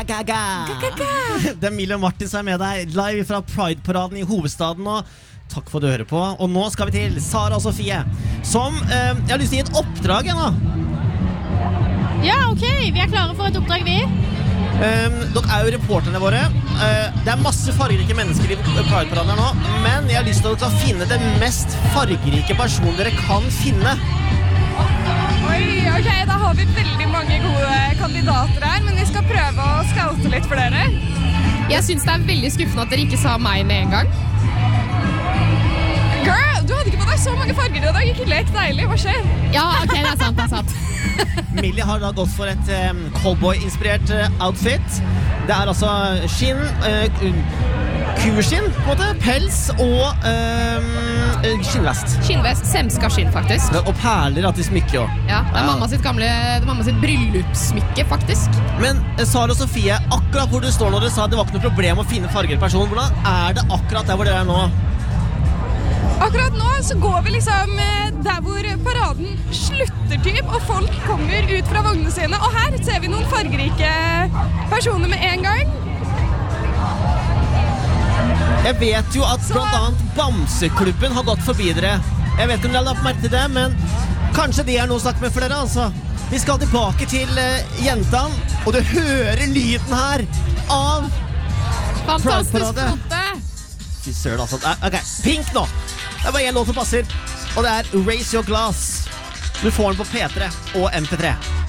Det Emilie og Martin som er med deg live fra Pride-paraden I hovedstaden og takk for at du hører på. Og nå skal vi til Sara og Sofie som, jeg har lyst til å gi et oppdrag nå. Ja, ok, vi klare for et oppdrag vi. Dere jo reporterne våre. Det masse fargerike mennesker I Pride-paraden her nå, men jeg har lyst til at dere skal finne den mest fargerike personen dere kan finne. Oi, ok, da har vi veldig mange gode kandidater her, men vi skal prøve å scoute litt for dere. Jeg synes det veldig skuffende at dere ikke sa meg med en gang. Girl, du hadde ikke på deg så mange farger I dag, ikke lek deilig, hva skjer? Ja, ok, det sant. Millie har da gått for et cowboy-inspirert outfit. Det altså skinn, kuskinn, på en måte, pels og skinnvest. Skinnvest, semska skinn faktisk. Og perler til smykke også. Ja, det mamma sitt bryllupssmykke faktisk. Men Sara og Sofie, akkurat hvor du står når du sa at det var ikke noe problem å finne farger person, hvordan det akkurat der hvor dere nå? Akkurat nå så går vi liksom der hvor paraden slutter typ, og folk kommer ut fra vognene sine, og her ser vi noen fargerike personer med en gang. Jeg vet jo at blant annet Bamseklubben har gått forbi dere. Jeg vet ikke om dere har lagt merke til det, men kanskje de noe å snakke med for dere, altså. Vi skal tilbake til jentene, og du hører lyden her av Fantastisk flotte. Fy søren, altså. Ok, Pink nå. Det bare en låt som passer, og det Raise Your Glass. Du får den på P3 og MP3.